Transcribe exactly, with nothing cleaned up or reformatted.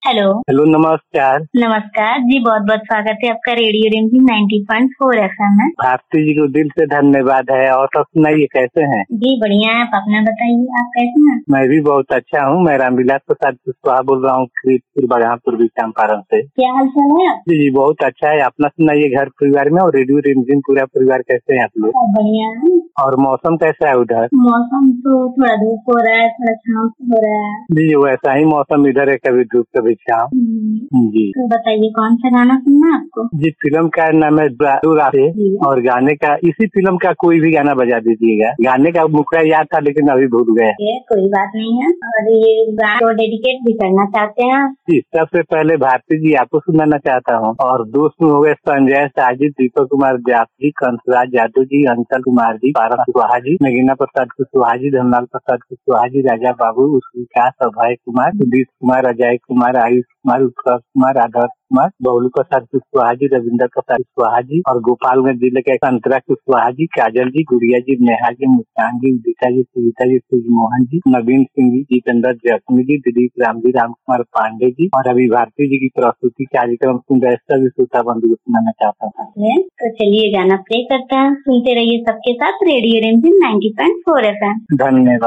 Hello. Hello, नमस्कार। नमस्कार जी, बहुत बहुत स्वागत है आपका रेडियो रिमझिम नाइंटी पॉइंट फोर एफएम में। भारती जी को दिल से धन्यवाद है। और सब सुनाइए, कैसे हैं? जी बढ़िया है, आप अपना बताइए, आप कैसे हैं? मैं भी बहुत अच्छा हूँ। मैं रामविलास प्रसाद कुशवाहा बोल रहा हूँ, बलरामपुर चंपारण से। क्या हाल चाल है? जी जी बहुत अच्छा है। अपना सुनाइए, घर परिवार में और रेडियो रिमझिम पूरा परिवार कैसे हैं आप लोग? सब बढ़िया है। और मौसम कैसा है उधर? मौसम तो थोड़ा धूप हो रहा है, थोड़ा छाँव हो रहा है। जी वैसा ही मौसम इधर है, कभी धूप कभी छाँव। जी तो बताइए, कौन सा गाना सुनना है आपको? जी, फिल्म का नाम है राधे और गाने का इसी फिल्म का कोई भी गाना बजा दीजिएगा। गाने का मुखड़ा याद था लेकिन अभी भूल गए। ये कोई बात नहीं है, और ये गाना को डेडिकेट भी करना चाहते हैं? जी, सबसे पहले भारती जी आपको सुनाना चाहता हूँ। और दोस्त में हो गए संजय, साजिद, दीपक कुमार जाफरी, कंसराज यादव जी, अंचल कुमार जी, पारस कुशवाहा जी, नगीना प्रसाद कुशवाहा जी, धनलाल प्रसाद कुशवाहा जी, राजा बाबू, विकास, अभय कुमार, सुदीप कुमार, अजय कुमार, आयुष कुमार, उत्कर्ष कुमार, आदर्श कुमार, बबलू प्रसाद कुशवाहा जी, रविंद्र प्रसाद कुशवाहा जी और गोपालगंज जिले के संतरा कुशवाहा जी, काजल जी, गुड़िया जी, नेहा जी, मुस्कान जी, उदिता जी, सुनीता जी, सूर्यमोहन जी, नवीन सिंह जी, जितेंद्र जखमी जी, दिलीप राम जी, राम कुमार पांडे जी और अभी भारती जी की प्रस्तुति कार्यक्रम सुन रहे सभी श्रोता बंधु को सुनाना चाहता हूँ। तो चलिए गाना प्ले करते हैं, सुनते रहिए सबके साथ रेडियो रिमझिम नाइंटी पॉइंट फोर एफएम। धन्यवाद।